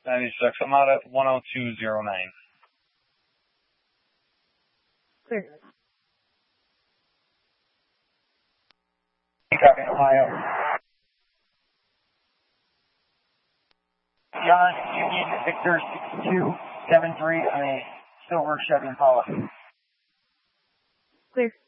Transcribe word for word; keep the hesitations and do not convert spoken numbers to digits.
ninety-six. I'm out at one oh two oh nine. Clear. Copy, Ohio. John, you need Victor six two seven three on a silver Chevy Impala. Clear.